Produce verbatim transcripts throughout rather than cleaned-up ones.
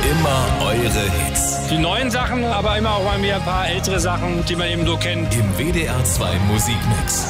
Immer eure Hits. Die neuen Sachen, aber immer auch mal wieder ein paar ältere Sachen, die man eben so kennt. Im W D R zwei Musikmix.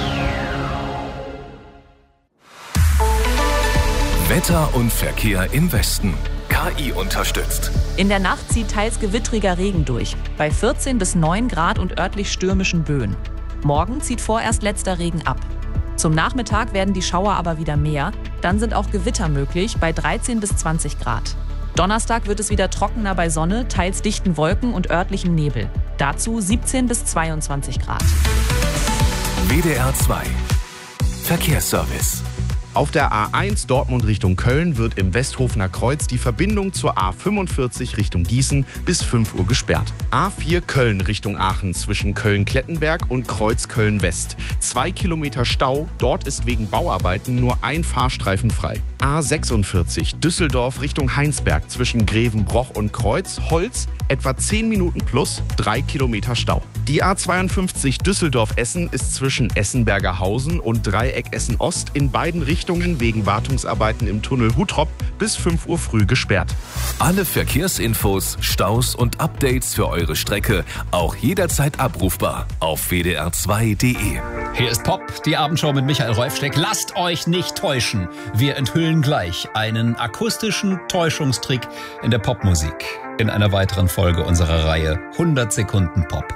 Wetter und Verkehr im Westen. K I unterstützt. In der Nacht zieht teils gewittriger Regen durch. Bei vierzehn bis neun Grad und örtlich stürmischen Böen. Morgen zieht vorerst letzter Regen ab. Zum Nachmittag werden die Schauer aber wieder mehr. Dann sind auch Gewitter möglich bei dreizehn bis zwanzig Grad. Donnerstag wird es wieder trockener bei Sonne, teils dichten Wolken und örtlichem Nebel. Dazu siebzehn bis zweiundzwanzig Grad. W D R zwei Verkehrsservice. Auf der A eins Dortmund Richtung Köln wird im Westhofener Kreuz die Verbindung zur A fünfundvierzig Richtung Gießen bis fünf Uhr gesperrt. A vier Köln Richtung Aachen zwischen Köln-Klettenberg und Kreuz Köln-West. Zwei Kilometer Stau, dort ist wegen Bauarbeiten nur ein Fahrstreifen frei. A sechsundvierzig Düsseldorf Richtung Heinsberg zwischen Grevenbroich und Kreuz Holz, etwa zehn Minuten plus drei Kilometer Stau. Die A zweiundfünfzig Düsseldorf-Essen ist zwischen Essenbergerhausen und Dreieck Essen-Ost in beiden Richtungen wegen Wartungsarbeiten im Tunnel Huttrop bis fünf Uhr früh gesperrt. Alle Verkehrsinfos, Staus und Updates für eure Strecke auch jederzeit abrufbar auf w d r zwei punkt d e. Hier ist Pop, die Abendshow mit Michael Rolfsteck. Lasst euch nicht täuschen. Wir enthüllen gleich einen akustischen Täuschungstrick in der Popmusik in einer weiteren Folge unserer Reihe hundert Sekunden Pop.